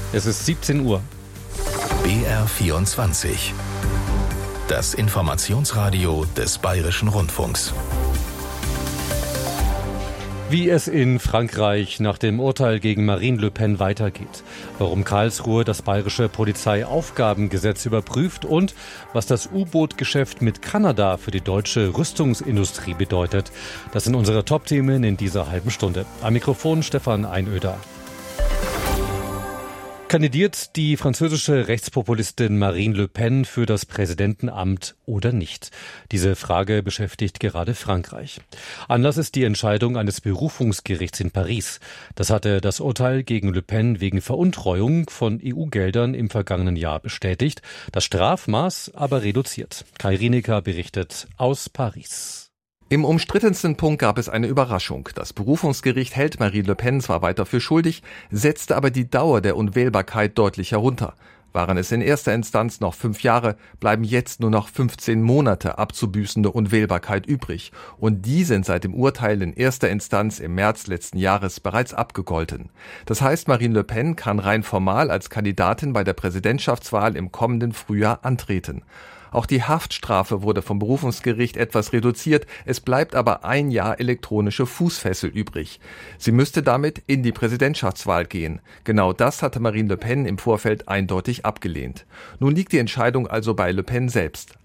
Es ist 17 Uhr. BR24. Das Informationsradio des Bayerischen Rundfunks. Wie es in Frankreich nach dem Urteil gegen Marine Le Pen weitergeht, warum Karlsruhe das bayerische Polizeiaufgabengesetz überprüft und was das U-Boot-Geschäft mit Kanada für die deutsche Rüstungsindustrie bedeutet. Das sind unsere Top-Themen in dieser halben Stunde. Am Mikrofon Stefan Einöder. Kandidiert die französische Rechtspopulistin Marine Le Pen für das Präsidentenamt oder nicht? Diese Frage beschäftigt gerade Frankreich. Anlass ist die Entscheidung eines Berufungsgerichts in Paris. Das hatte das Urteil gegen Le Pen wegen Veruntreuung von EU-Geldern im vergangenen Jahr bestätigt, das Strafmaß aber reduziert. Kai Rienecker berichtet aus Paris. Im umstrittensten Punkt gab es eine Überraschung. Das Berufungsgericht hält Marine Le Pen zwar weiter für schuldig, setzte aber die Dauer der Unwählbarkeit deutlich herunter. Waren es in erster Instanz noch 5 Jahre, bleiben jetzt nur noch 15 Monate abzubüßende Unwählbarkeit übrig. Und die sind seit dem Urteil in erster Instanz im März letzten Jahres bereits abgegolten. Das heißt, Marine Le Pen kann rein formal als Kandidatin bei der Präsidentschaftswahl im kommenden Frühjahr antreten. Auch die Haftstrafe wurde vom Berufungsgericht etwas reduziert. Es bleibt aber 1 Jahr elektronische Fußfessel übrig. Sie müsste damit in die Präsidentschaftswahl gehen. Genau das hatte Marine Le Pen im Vorfeld eindeutig abgelehnt. Nun liegt die Entscheidung also bei Le Pen selbst.